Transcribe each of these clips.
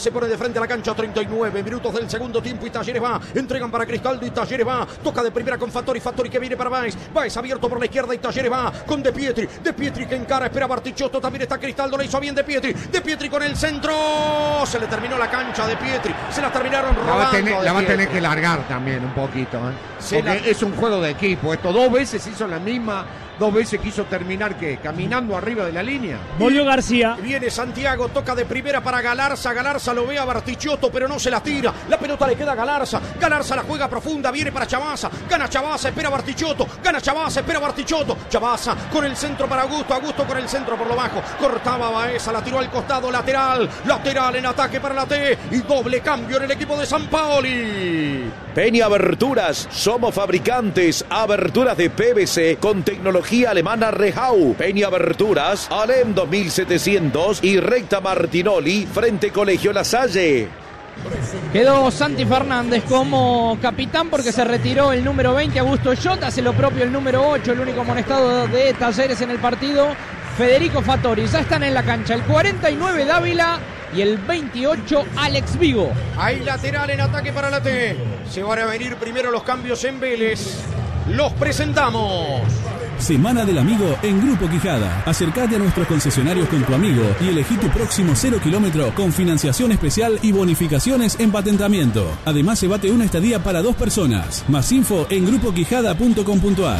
Se pone de frente a la cancha, 39 minutos del segundo tiempo y Talleres va. Entregan para Cristaldo y Talleres va. Toca de primera con Fattori. Fattori que viene para Baez. Baez abierto por la izquierda y Talleres va con De Pietri. De Pietri que encara, espera Bartichotto. También está Cristaldo. Le hizo bien De Pietri. De Pietri con el centro. Se le terminó la cancha de Pietri. Se la terminaron robando. La va a tener que largar también un poquito. Porque es un juego de equipo. Esto 2 veces hizo la misma. 2 veces quiso terminar caminando arriba de la línea. Volvió García. Viene Santiago, toca de primera para Galarza. Galarza lo ve a Bartichotto, pero no se la tira. La pelota le queda a Galarza. Galarza la juega profunda, viene para Chavazza. Gana Chavazza, espera Bartichotto. Gana Chavazza, espera Bartichotto. Chavazza con el centro para Augusto. Augusto con el centro por lo bajo. Cortaba Baeza, la tiró al costado, lateral. Lateral en ataque para la T. Y doble cambio en el equipo de San Paoli. Peña Aberturas, somos fabricantes, aberturas de PVC con tecnología alemana Rehau. Peña Aberturas, Alem 2700 y Recta Martinoli, frente Colegio La Salle. Quedó Santi Fernández como capitán porque se retiró el número 20, Augusto Jota, hace lo propio el número 8, el único amonestado de Talleres en el partido, Federico Fattori. Ya están en la cancha el 49 Dávila y el 28 Alex Vigo. Hay lateral en ataque para la T. Se van a venir primero los cambios en Vélez. Los presentamos. Semana del Amigo en Grupo Quijada. Acércate a nuestros concesionarios con tu amigo y elegí tu próximo 0 kilómetro con financiación especial y bonificaciones en patentamiento. Además, llévate una estadía para 2 personas. Más info en grupoquijada.com.ar.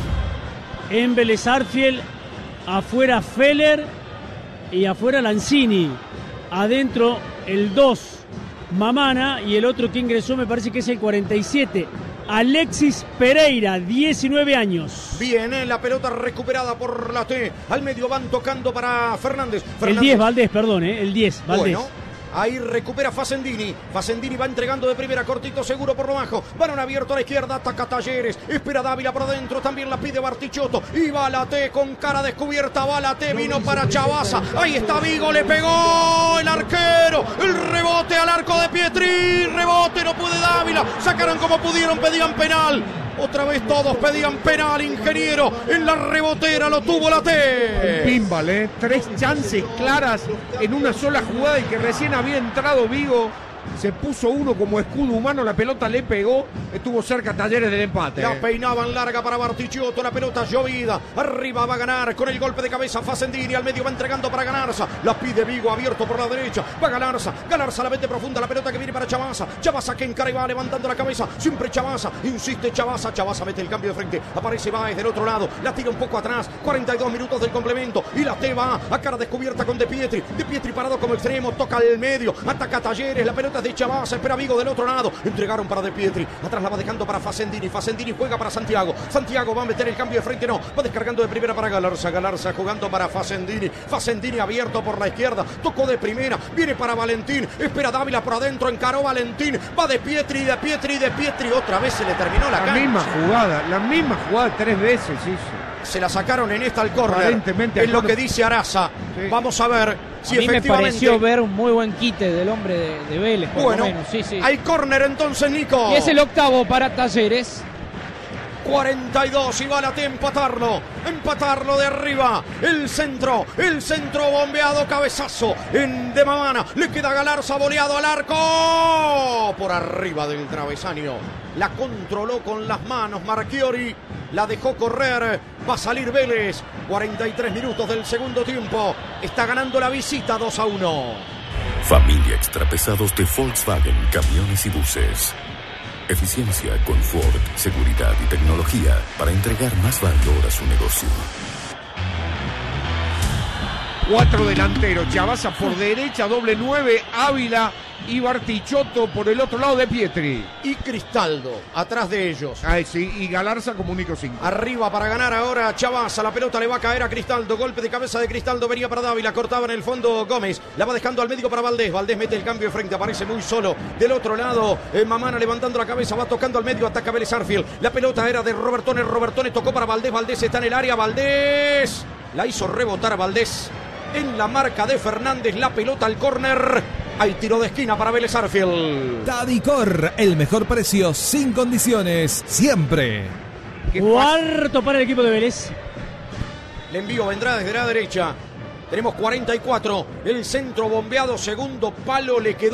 En Vélez Arfiel, afuera Feller y afuera Lanzini. Adentro el 2, Mamana, y el otro que ingresó me parece que es el 47. Alexis Pereira, 19 años. Viene la pelota recuperada por la T. Al medio van tocando para Fernández. El 10, Valdés, perdón, el 10, Valdés. Bueno, ahí recupera Facendini. Facendini va entregando de primera, cortito, seguro por lo bajo. Balón abierto a la izquierda, ataca Talleres. Espera Dávila por adentro, también la pide Bartichotto. Y va la T con cara descubierta. Va la T, vino para Chavazza. Ahí está Vigo, le pegó el arquero. El rebote al arco de Pietri. Rebote, no puede Dávila. Sacaron como pudieron, pedían penal. Otra vez todos pedían penal, ingeniero. En la rebotera lo tuvo la T. Un pinball, 3 chances claras en una sola jugada y que recién había entrado Vigo. Se puso uno como escudo humano, la pelota le pegó, estuvo cerca Talleres del empate. La peinaban larga para Bartichotto, la pelota llovida, arriba va a ganar con el golpe de cabeza Facendini, al medio va entregando para Galarza, la pide Vigo abierto por la derecha, va Galarza, Galarza la mete profunda, la pelota que viene para Chavazza, Chavazza que encara y va levantando la cabeza, siempre Chavazza, insiste Chavazza, Chavazza mete el cambio de frente, aparece Baez del otro lado, la tira un poco atrás, 42 minutos del complemento, y la T va a cara descubierta con De Pietri parado como extremo, toca al medio, ataca Talleres, la pelota de Chavazza, espera Vigo del otro lado, entregaron para De Pietri, atrás la va dejando para Facendini, Facendini juega para Santiago, Santiago va a meter el cambio de frente, no, va descargando de primera para Galarza, Galarza jugando para Facendini, Facendini abierto por la izquierda, tocó de primera, viene para Valentín, espera Dávila por adentro, encaró Valentín, va De Pietri, otra vez se le terminó la cancha. La misma jugada 3 veces hizo. Se la sacaron en esta al córner, es lo que dice Araza. Sí. Vamos a ver si a mí efectivamente... me pareció ver un muy buen quite del hombre de Vélez, por bueno, lo menos. Sí. Hay córner entonces, Nico. Y es el octavo para Talleres. 42 y va la T empatarlo de arriba, el centro bombeado, cabezazo de Mamana, le queda Galarza voleado al arco, por arriba del travesaño, la controló con las manos Marchiori, la dejó correr, va a salir Vélez, 43 minutos del segundo tiempo, está ganando la visita 2-1. Familia Extrapesados de Volkswagen, camiones y buses. Eficiencia, confort, seguridad y tecnología para entregar más valor a su negocio. 4 delanteros, Chavazza por derecha, doble 9, Ávila y Bartichotto por el otro lado de Pietri. Y Cristaldo, atrás de ellos. Sí, y Galarza como único 5. Arriba para ganar ahora Chavazza, la pelota le va a caer a Cristaldo, golpe de cabeza de Cristaldo, venía para Dávila, cortaba en el fondo Gómez, la va dejando al medio para Valdés, Valdés mete el cambio de frente, aparece muy solo, del otro lado Mamana levantando la cabeza, va tocando al medio, ataca Vélez Arfiel, la pelota era de Robertone tocó para Valdés, Valdés está en el área, Valdés, la hizo rebotar a Valdés. En la marca de Fernández, la pelota al córner. Hay tiro de esquina para Vélez Arfiel. Tadicor, el mejor precio sin condiciones, siempre. Cuarto para el equipo de Vélez. El envío vendrá desde la derecha. Tenemos 44. El centro bombeado, segundo palo, le quedó